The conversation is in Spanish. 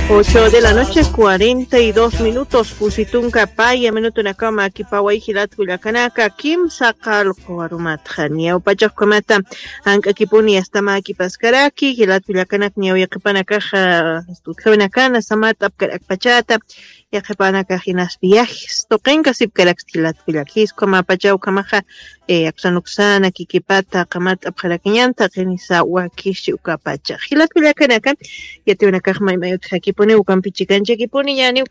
8 de la noche, 42 minutos. Pusitunka paya minuto na kama kipawai hilat kulakanaka kim sakal kuarumat khania upachak komata anka kipuni astama kipaskaraki hilat kulakanak niawiqpanaka stutkhawinakana samat apkarak pachata yaqpanaka hinas viajes toqenka sipkarak hilat kulakis koma pachaw kamaja aksanuksana kikipata qamat apkharakiñanta qinisa wakishi ukapacha hilat kulakanaka yatiwanakaq maymayuta hakipuni ukampichikancha kipuni yani